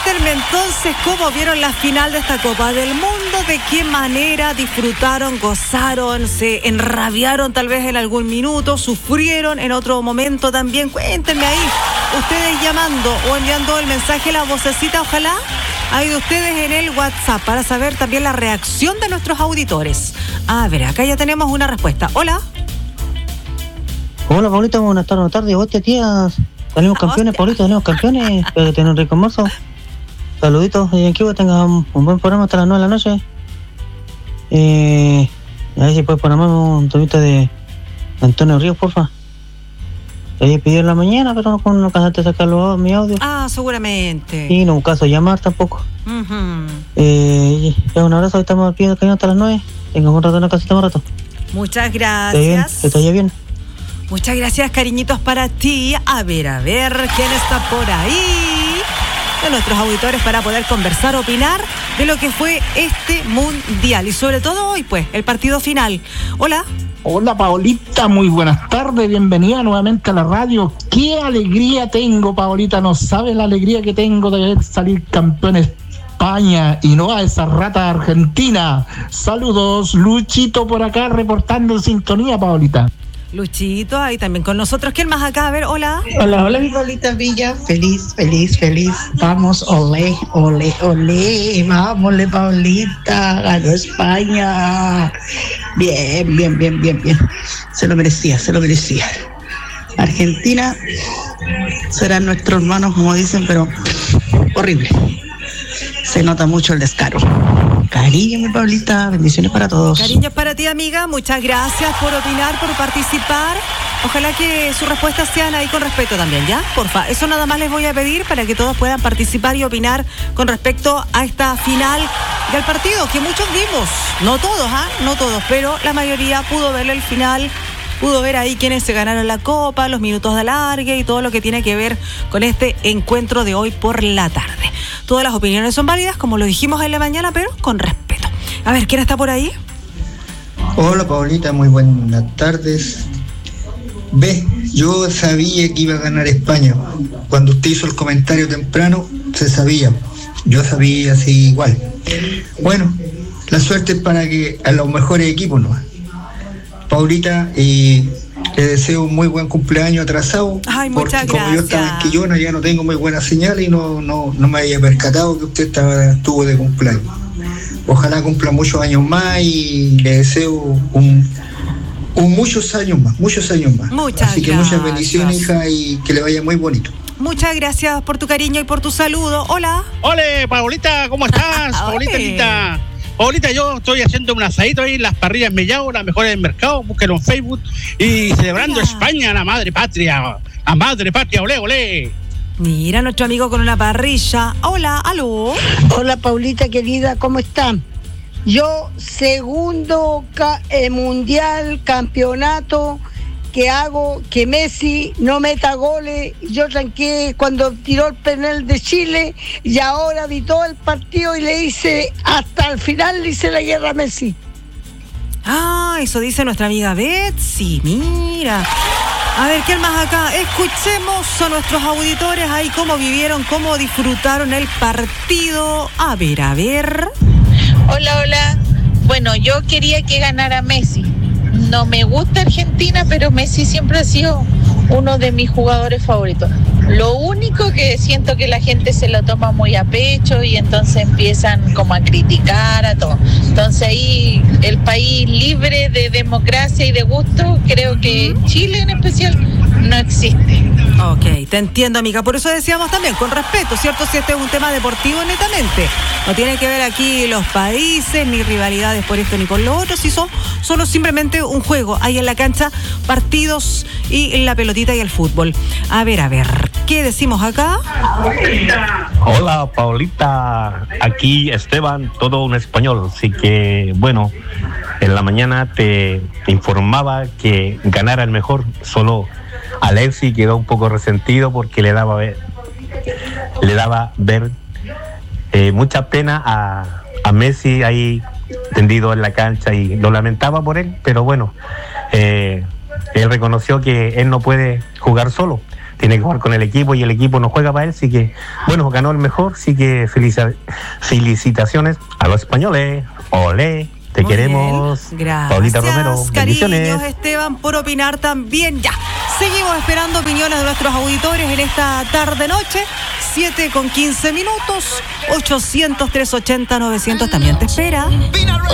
Cuéntenme entonces cómo vieron la final de esta Copa del Mundo, de qué manera disfrutaron, gozaron, se enrabiaron tal vez en algún minuto, sufrieron en otro momento también. Cuéntenme ahí, ustedes llamando o enviando el mensaje, la vocecita, ojalá, ahí de ustedes en el WhatsApp, para saber también la reacción de nuestros auditores. A ver, acá ya tenemos una respuesta. Hola. Hola, Paulita, buenas tardes. Hostia, tía, salimos campeones, Paulita, salimos campeones. Espero que tengan un rico almuerzo. Saluditos, y aquí tengan un buen programa hasta las 9 de la noche. A ver si puedes ponerme un tomito de Antonio Ríos, porfa. Ahí pidió en la mañana, pero no cansaste de sacar mi audio. Ah, seguramente. Y no caso llamar tampoco. Un abrazo, estamos al pie del cañón hasta las 9. Tengamos un rato en la casita, un rato. Muchas gracias. Que te vaya bien. Muchas gracias, cariñitos, para ti. A ver, ¿quién está por ahí? De nuestros auditores, para poder conversar, opinar de lo que fue este mundial. Y sobre todo hoy, pues, el partido final. Hola. Hola, Paolita, muy buenas tardes, bienvenida nuevamente a la radio. Qué alegría tengo, Paolita, no sabes la alegría que tengo de salir campeón España y no a esa rata argentina. Saludos, Luchito por acá reportando en sintonía, Paolita. Luchito, ahí también con nosotros. ¿Quién más acá? A ver, hola. Hola, mi Paulita Villa. Feliz. Vamos, olé. Vámonos, Paulita. Ganó España. Bien. Se lo merecía. Argentina serán nuestros hermanos, como dicen, pero horrible. Se nota mucho el descaro. Cariño, mi Paulita, bendiciones para todos. Cariños para ti, amiga, muchas gracias por opinar, por participar. Ojalá que sus respuestas sean ahí con respeto también, ¿ya? Porfa, eso nada más les voy a pedir para que todos puedan participar y opinar con respecto a esta final del partido, que muchos vimos, no todos, pero la mayoría pudo ver el final, pudo ver ahí quienes se ganaron la copa, los minutos de alargue y todo lo que tiene que ver con este encuentro de hoy por la tarde. Todas las opiniones son válidas, como lo dijimos en la mañana, pero con respeto. A ver, ¿quién está por ahí? Hola, Paulita, muy buenas tardes. Yo sabía que iba a ganar España. Cuando usted hizo el comentario temprano, se sabía. Yo sabía así igual. Bueno, la suerte es para que a los mejores equipos, ¿no? Paulita, le deseo un muy buen cumpleaños atrasado. Ay, porque muchas como gracias. yo estaba en Quillona, ya no tengo muy buena señal y no me había percatado que usted estuvo de cumpleaños. Ojalá cumpla muchos años más y le deseo muchos años más. Así que muchas bendiciones, hija, y que le vaya muy bonito. Muchas gracias por tu cariño y por tu saludo. Hola. Hola, Paulita, ¿cómo estás? Paulita, linda. Paulita, yo estoy haciendo un asadito ahí en las parrillas Mellao, las mejores del mercado, búsquenlo en Facebook, y celebrando España, la madre patria, olé. Mira, nuestro amigo con una parrilla. Hola, aló. Hola, Paulita querida, ¿cómo están? Yo, segundo mundial, campeonato que hago, que Messi no meta goles. Yo tranqué cuando tiró el penal de Chile y ahora vi todo el partido y le hice, hasta el final le hice la guerra a Messi. Ah, eso dice nuestra amiga Betsy, mira. A ver, ¿quién más acá? Escuchemos a nuestros auditores ahí cómo vivieron, cómo disfrutaron el partido. A ver. Hola. Bueno, yo quería que ganara Messi. No me gusta Argentina, pero Messi siempre ha sido uno de mis jugadores favoritos. Lo único que siento que la gente se lo toma muy a pecho y entonces empiezan como a criticar a todo. Entonces ahí el país libre de democracia y de gusto, creo que Chile en especial no existe. Ok, te entiendo, amiga. Por eso decíamos también, con respeto, ¿cierto? Si este es un tema deportivo netamente. No tiene que ver aquí los países, ni rivalidades por esto ni por lo otro. Si son solo simplemente un juego. Ahí en la cancha, partidos y la pelotita y el fútbol. A ver. ¿Qué decimos acá? Hola, Paulita. Aquí Esteban, todo un español. Así que, bueno, en la mañana te informaba que ganara el mejor. Solo Alexis quedó un poco resentido porque le daba ver mucha pena a Messi ahí tendido en la cancha y lo lamentaba por él, pero bueno, él reconoció que él no puede jugar solo, tiene que jugar con el equipo y el equipo no juega para él, así que, bueno, ganó el mejor, así que felicitaciones a los españoles, olé. Te Muy queremos, bien. Gracias, Paulita Romero. Bendiciones. Cariños, Esteban, por opinar también. Ya, seguimos esperando opiniones de nuestros auditores en esta tarde-noche. 7:15. 800-380-900 también te espera.